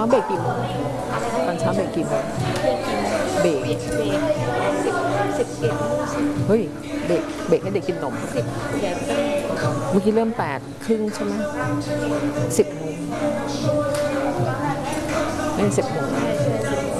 เบรกกี่โมงตอนเช้าเบรกกี่โมงเบรก 11 โมงเฮ้ยเบรกให้เด็กกินนม 10เดี๋ยวจะเมื่อกี้เริ่ม8:30ใช่ไหม10 โมงไม่10 โมงใช่